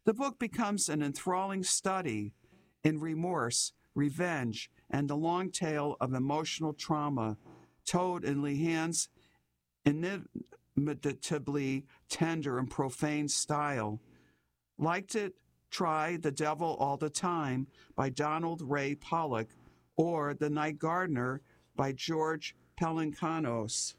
The book becomes an enthralling study in remorse, revenge, and the long tale of emotional trauma told in Lehan's inimitably tender and profane style. Liked it? Try The Devil All the Time by Donald Ray Pollock or The Night Gardener by George Pelinkanos.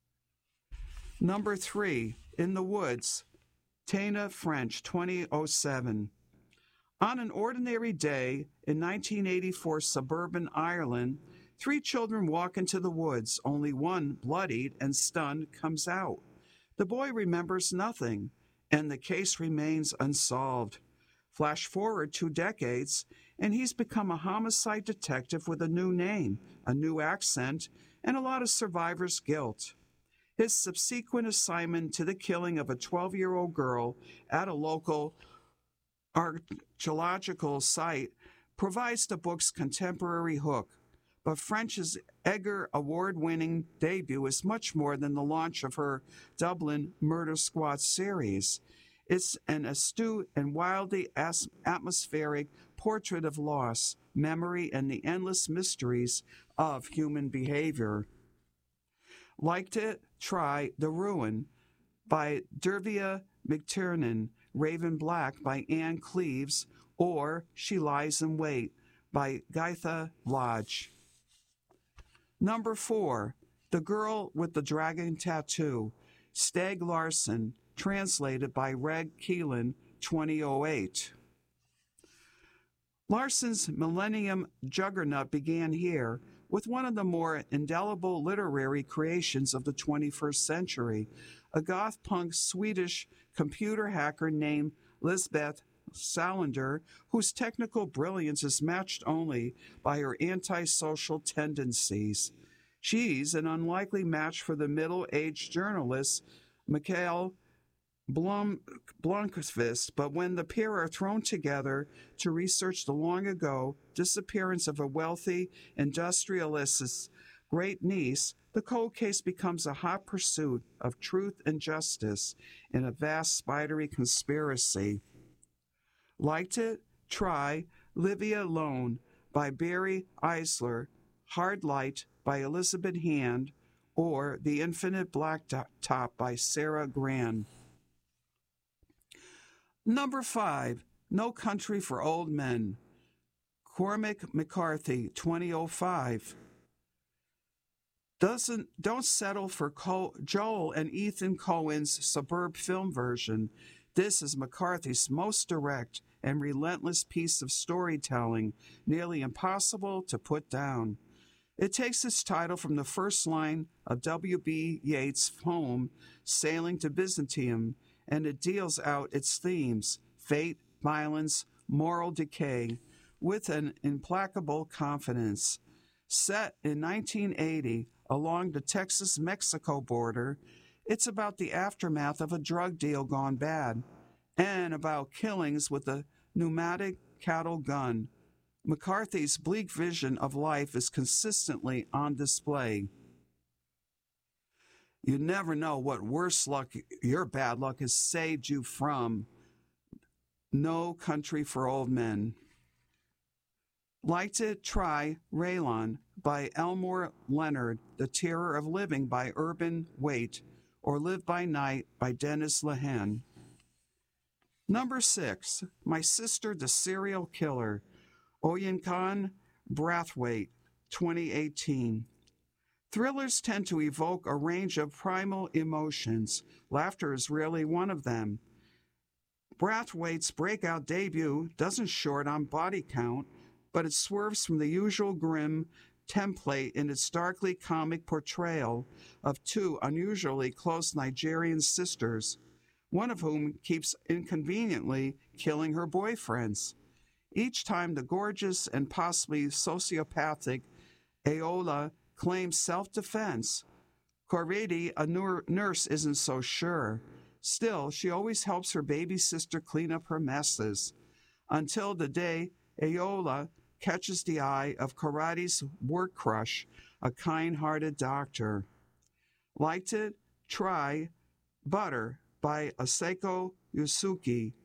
Number 3, In the Woods, Tana French, 2007. On an ordinary day in 1984 suburban Ireland, 3 children walk into the woods. Only one, bloodied and stunned, comes out. The boy remembers nothing, and the case remains unsolved. Flash forward 2 decades, and he's become a homicide detective with a new name, a new accent, and a lot of survivor's guilt. His subsequent assignment to the killing of a 12-year-old girl at a local archaeological site provides the book's contemporary hook. But French's Edgar Award-winning debut is much more than the launch of her Dublin Murder Squad series. It's an astute and wildly atmospheric portrait of loss, memory, and the endless mysteries of human behavior. Liked it? Try The Ruin by Dervia McTiernan, Raven Black by Anne Cleves, or She Lies in Wait by Gaitha Lodge. Number 4, The Girl with the Dragon Tattoo, Steg Larsson, translated by Reg Keelan, 2008. Larsson's Millennium Juggernaut began here with one of the more indelible literary creations of the 21st century, a goth punk Swedish computer hacker named Lisbeth Salander, whose technical brilliance is matched only by her antisocial tendencies. She's an unlikely match for the middle-aged journalist Mikhail Blomkvist, but when the pair are thrown together to research the long-ago disappearance of a wealthy industrialist's great niece, the cold case becomes a hot pursuit of truth and justice in a vast spidery conspiracy. Liked it? Try Livia Lone by Barry Eisler, Hard Light by Elizabeth Hand, or The Infinite Blacktop by Sarah Gran. Number 5, No Country for Old Men, Cormac McCarthy, 2005. Don't settle for Joel and Ethan Coen's Suburb film version. This is McCarthy's most direct and relentless piece of storytelling, nearly impossible to put down. It takes its title from the first line of W.B. Yeats' poem, Sailing to Byzantium, and it deals out its themes, fate, violence, moral decay, with an implacable confidence. Set in 1980 along the Texas-Mexico border, it's about the aftermath of a drug deal gone bad, and about killings with a pneumatic cattle gun. McCarthy's bleak vision of life is consistently on display. You never know what worse luck your bad luck has saved you from. No Country for Old Men. Liked it? Try Raylon by Elmore Leonard, The Terror of Living by Urban Waite, or Live by Night by Dennis Lehane. Number 6, My Sister the Serial Killer, Oyinkan Brathwaite, 2018. Thrillers tend to evoke a range of primal emotions. Laughter is rarely one of them. Brathwaite's breakout debut doesn't short on body count, but it swerves from the usual grim template in its darkly comic portrayal of 2 unusually close Nigerian sisters, one of whom keeps inconveniently killing her boyfriends. Each time the gorgeous and possibly sociopathic Aola claims self-defense, Korede, a nurse, isn't so sure. Still, she always helps her baby sister clean up her messes, until the day Aola catches the eye of Korede's work crush, a kind-hearted doctor. Liked it? Try Butter by Aseko Yusuke,